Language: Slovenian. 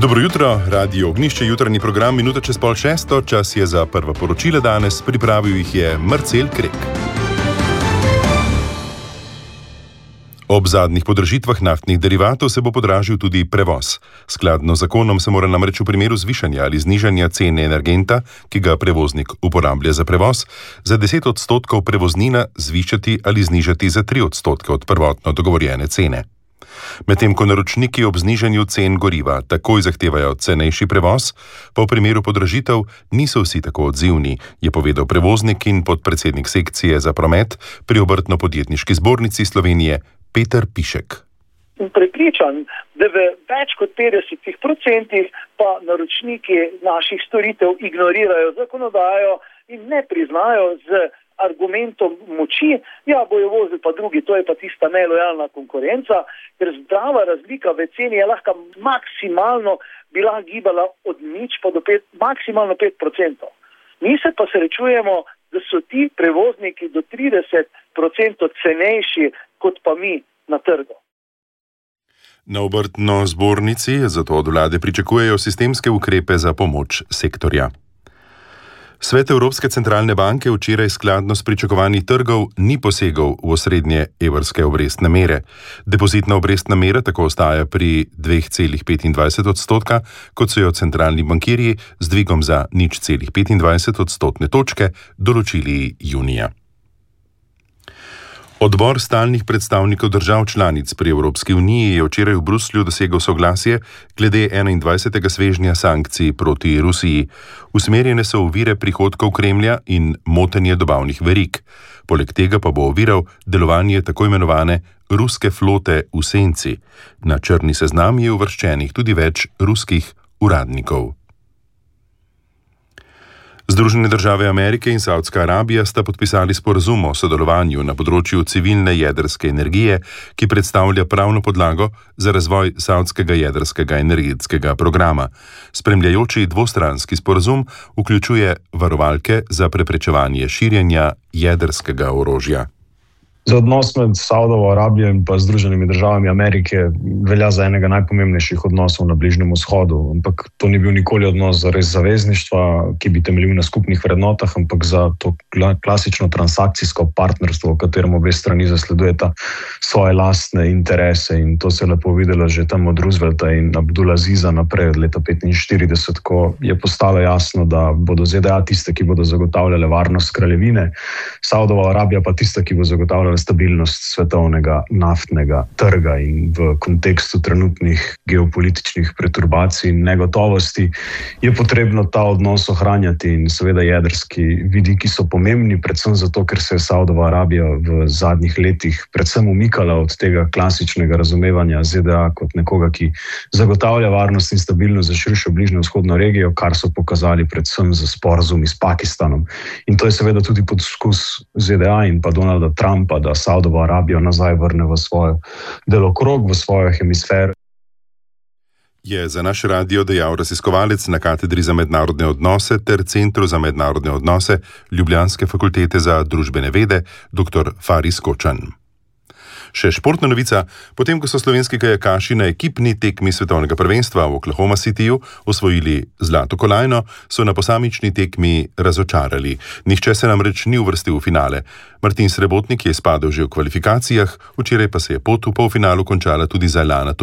Dobro jutro, Radio Ognišče, jutranji program, minuta čez 5:30, čas je za prva poročila danes, pripravil jih je Marcel Krek. Ob zadnjih podražitvah naftnih derivatov se bo podražil tudi prevoz. Skladno z zakonom se mora namreč v primeru zvišanja ali znižanja cene energenta, ki ga prevoznik uporablja za prevoz, za 10% prevoznina zvišati ali znižati za 3% od prvotno dogovorjene cene. Medtem ko naročniki ob znižanju cen goriva takoj zahtevajo cenejši prevoz, pa v primeru podražitev niso vsi tako odzivni, je povedal prevoznik in podpredsednik sekcije za promet pri Obrtno-podjetniški zbornici Slovenije Peter Pišek. Prepričan, da v več kot 50% pa naročniki naših storitev ignorirajo zakonodajo in ne priznajo z argumentom moči, bojo vozili pa drugi, to je pa tista nelojalna konkurenca, ker zdrava razlika v ceni je lahko maksimalno bila gibala od 0 pa do 5, maksimalno 5%. Mi se pa srečujemo, da so ti prevozniki do 30% cenejši kot pa mi na trgu. Na Obrtno zbornici zato od vlade pričakujejo sistemske ukrepe za pomoč sektorja. Svet Evropske centralne banke včeraj skladno s pričakovanji trgov ni posegal v osrednje evrske obrestne mere. Depozitna obrestna mera tako ostaja pri 2,25%, kot so jo centralni bankirji z dvigom za 0,25 odstotne točke določili junija. Odbor stalnih predstavnikov držav članic pri Evropski uniji je včeraj v Bruslju dosegel soglasje glede 21. svežnja sankcij proti Rusiji. Usmerjene so ovire prihodkov Kremlja in motenje dobavnih verig. Poleg tega pa bo oviral delovanje tako imenovane ruske flote v senci. Na črni seznam je uvrščenih tudi več ruskih uradnikov. Združene države Amerike in Savdska Arabija sta podpisali sporazum o sodelovanju na področju civilne jedrske energije, ki predstavlja pravno podlago za razvoj savdskega jedrskega energetskega programa. Spremljajoči dvostranski sporazum vključuje varovalke za preprečevanje širjenja jedrskega orožja. Za odnos med Saudovo Arabijo in pa Združenimi državami Amerike velja za enega najpomembnejših odnosov na Bližnjem vzhodu. Ampak to ni bil nikoli odnos za res zavezništva, ki bi temeljil na skupnih vrednotah, ampak za to klasično transakcijsko partnerstvo, v katerem obe strani zasledujeta svoje lastne interese. In to se je lepo videlo že tam od Roosevelta in Abdulaziza naprej od leta 1945, ko je postalo jasno, da bodo ZDA tiste, ki bodo zagotavljale varnost kraljevine, Saudova Arabija pa tista, ki bo zagotavljala stabilnost svetovnega naftnega trga. In v kontekstu trenutnih geopolitičnih perturbacij in negotovosti je potrebno ta odnos ohranjati in seveda jedrski vidiki so pomembni, predvsem zato, ker se je Saudova Arabija v zadnjih letih predvsem umikala od tega klasičnega razumevanja ZDA kot nekoga, ki zagotavlja varnost in stabilnost za širšo bližnjo vzhodno regijo, kar so pokazali predvsem za sporazum s Pakistanom. In to je seveda tudi poskus ZDA in pa Donalda Trumpa, da Saudovo Arabijo nazaj vrne v svoj delokrog, v svojo hemisfero. Je za naš radio dejal raziskovalec na katedri za mednarodne odnose ter Centru za mednarodne odnose Ljubljanske fakultete za družbene vede, dr. Faris Kočan. Še športna novica, potem ko so slovenski kajakaši na ekipni tekmi svetovnega prvenstva v Oklahoma Cityju osvojili zlato kolajno, so na posamični tekmi razočarali. Nihče se namreč ni uvrstil v finale. Martin Srebotnik je izpadel že v kvalifikacijah, včeraj pa se je pot v polfinalu končala tudi za Lana